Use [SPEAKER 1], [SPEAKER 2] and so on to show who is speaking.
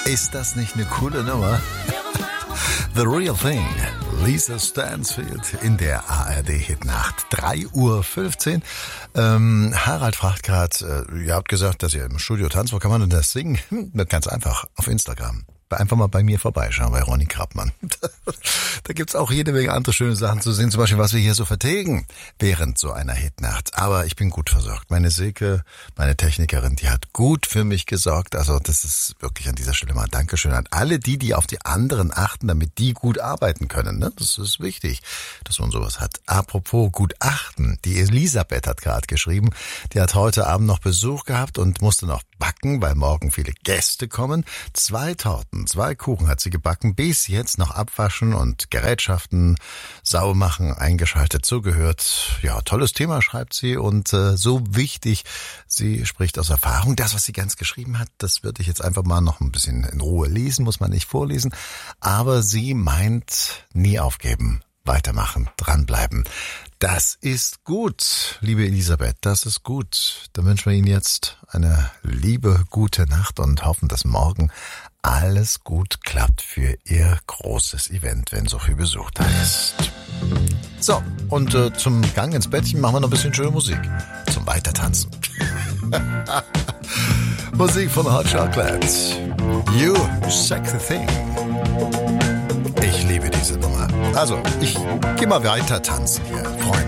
[SPEAKER 1] Ist das nicht eine coole Nummer? The Real Thing, Lisa Stansfield in der ARD-Hitnacht, 3:15 Uhr. Harald fragt gerade, ihr habt gesagt, dass ihr im Studio tanzt, wo kann man denn das singen? Ganz einfach, auf Instagram. Einfach mal bei mir vorbeischauen, bei Ronny Krappmann. Da gibt's auch jede Menge andere schöne Sachen zu sehen, zum Beispiel, was wir hier so vertilgen während so einer Hitnacht. Aber ich bin gut versorgt. Meine Silke, meine Technikerin, die hat gut für mich gesorgt. Also das ist wirklich an dieser Stelle mal ein Dankeschön an alle die auf die anderen achten, damit die gut arbeiten können. Ne? Das ist wichtig, dass man sowas hat. Apropos gut achten, die Elisabeth hat gerade geschrieben, die hat heute Abend noch Besuch gehabt und musste noch backen, weil morgen viele Gäste kommen. 2 Torten, 2 Kuchen hat sie gebacken, bis jetzt noch abwaschen und Gerätschaften sauber machen, eingeschaltet, zugehört. Ja, tolles Thema, schreibt sie, und so wichtig. Sie spricht aus Erfahrung. Das, was sie ganz geschrieben hat, das würde ich jetzt einfach mal noch ein bisschen in Ruhe lesen, muss man nicht vorlesen. Aber sie meint, nie aufgeben, weitermachen, dranbleiben. Das ist gut, liebe Elisabeth, das ist gut. Dann wünschen wir Ihnen jetzt eine liebe, gute Nacht und hoffen, dass morgen alles gut klappt für Ihr großes Event, wenn so viel Besuch da ist. So, und zum Gang ins Bettchen machen wir noch ein bisschen schöne Musik. Zum Weitertanzen. Musik von Hot Chocolate. You Sexy Thing. Ich liebe diese Nummer. Also, ich geh mal weiter tanzen hier, Freunde.